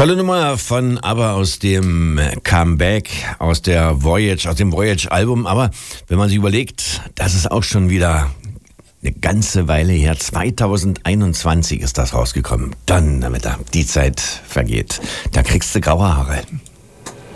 Tolle Nummer von ABBA aus dem Comeback, aus dem Voyage-Album. Aber wenn man sich überlegt, das ist auch schon wieder eine ganze Weile her. 2021 ist das rausgekommen. Donnerwetter, die Zeit vergeht. Da kriegst du graue Haare.